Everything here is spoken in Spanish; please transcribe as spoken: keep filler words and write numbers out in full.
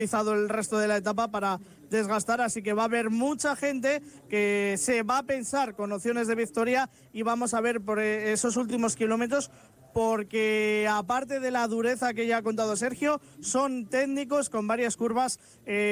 el resto de la etapa para desgastar, así que va a haber mucha gente que se va a pensar con opciones de victoria y vamos a ver por esos últimos kilómetros, porque aparte de la dureza que ya ha contado Sergio, son técnicos con varias curvas eh,